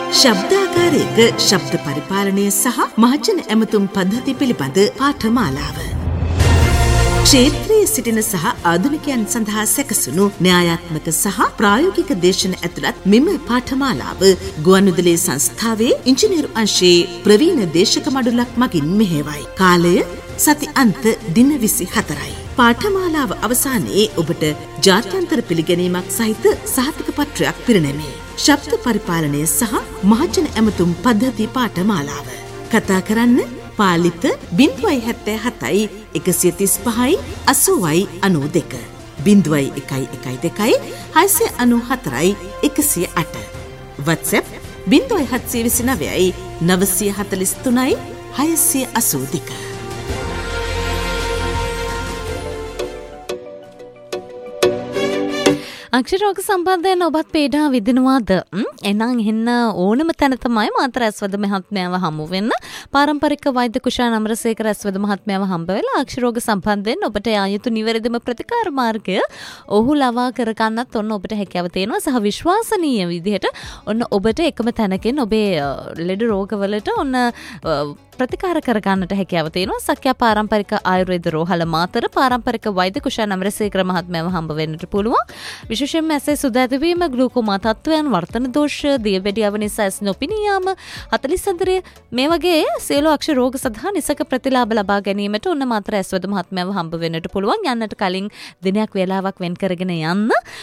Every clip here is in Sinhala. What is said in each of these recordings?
ශබ්දාගාරයක ශබ්ද පරිපාලනය සහ මහජන ඇමතුම් පද්ධති පිළිබඳ පාඨමාලාව. ක්ෂේත්‍රයේ සිටින සහ ආධුනිකයන් සඳහා සැකසුණු න්‍යායාත්මක සහ ප්‍රායෝගික දේශන ඇතුළත් මෙම පාඨමාලාව ගුවන්විදුලි සංස්ථාවේ ඉංජිනේරු අංශයේ ප්‍රවීණ දේශක මඩුලක් මගින් මෙහෙවයි. කාලය සති අන්ත දින 24යි. පාඨමාලාව අවසානයේ ඔබට ජාත්‍යන්තර පිළිගැනීමක් සහිත සහතික පත්‍රයක් පිරිනැමේ. ශබ්ද පරිපාලනය සහ මහජන ඇමතුම් පද්ධති පාඨමාලාව. කතා කරන්න පාලිත 077 135 80 92 0112 694 108 WhatsApp 0729 943 682. අක්ෂරෝග සම්බන්ධයෙන් ඔබත් පීඩා විඳිනවාද? එනම් එන්න ඕනම තැන තමයි මාතර ඇස්වද මහත්මයාව හමු වෙන්න. පාරම්පරික වෛද්‍ය කුෂාන් අමරසේකර ඇස්වද මහත්මයාව හම්බ වෙලා අක්ෂරෝග සම්බන්ධයෙන් ඔබට ආයුතු නිවැරදිම ප්‍රතිකාර මාර්ගය ඔහු ලවා කර ගන්නත් ඔන්න ඔබට හැකියාව තියෙනවා. සහ විශ්වාසනීය විදිහට ඔන්න ඔබට එකම තැනකින් ඔබේ ලෙඩ රෝගවලට ඔන්න ප්‍රතිකාර කර ගන්නට හැකියාව තියෙනවා. සක්‍යා පාරම්පරික ආයුර්වේද රෝහල මාතර පාරම්පරික වෛද්‍ය කුෂාන් අමරසේකර මහත්මයාව හම්බ වෙන්නට පුළුවන්. විශේෂයෙන්ම ඇසේ සුද ඇතිවීම, ග්ලූකෝමා තත්ත්වයන්, වර්තන දෝෂ, දියවැඩියාව නිසා ඇස් නොපෙනී යාම, 44 මේ වගේ සියලු අක්ෂ රෝග සඳහා නිසක ප්‍රතිලාභ ලබා ගැනීමට ඔන්න මාතර ඇස්වද මහත්මයාව හම්බ වෙන්නට පුළුවන්. යන්නට කලින් දිනයක් වේලාවක් වෙන් කරගෙන යන්න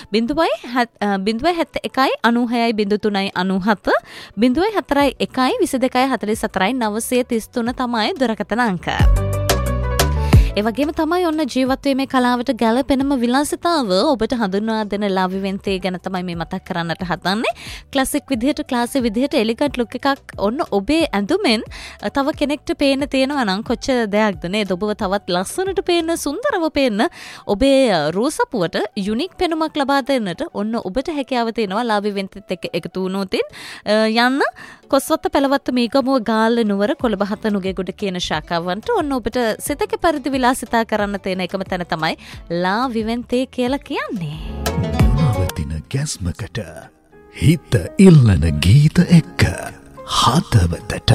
071 96 03 97 041 22 44 933 තමයි දුරකථන අංක. ඒ වගේම තමයි ඔන්න ජීවත්වීමේ කලාවට ගැළපෙනම විලාසිතාව ඔබට හඳුන්වා දෙන ලාවිවෙන්තේ ගැන තමයි මේ මතක් කරන්නට හදන්නේ. ක්ලාසික් විදිහට, ක්ලාසි විදිහට එලිගන්ට් ලුක් එකක් ඔන්න ඔබේ ඇඳුමෙන් තව කෙනෙක්ට පේන්න තියෙනවා නම් කොච්චර දෙයක්ද නේද? ඔබව තවත් ලස්සනට පේන්න, සුන්දරව පේන්න ඔබේ රෝසපුවට යුනික් පෙනුමක් ලබා දෙන්නට ඔන්න ඔබට හැකියාව තියෙනවා ලාවිවෙන්තෙත් එක්ක එකතු වුණොත් යන්න කොස්වත්ත පෙළවත්ත මීගමුව ගාල්ල නුවර කොළඹ නුගේගොඩ කියන ශාඛාවන්ට ඔන්න ඔබට සිතක පරිදි විලාසිතා කරන්න තියෙන එකම තැන තමයි ලාවිවෙන්තේ කියලා කියන්නේ. නවතින ගැස්මකට හිත ඉල්ලන ගීත එක්ක හදවතට